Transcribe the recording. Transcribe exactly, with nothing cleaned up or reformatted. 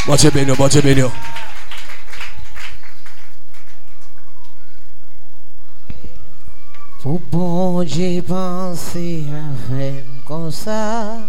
Bote bénio, bote bénio. Faut bon Dieu penser avec comme ça.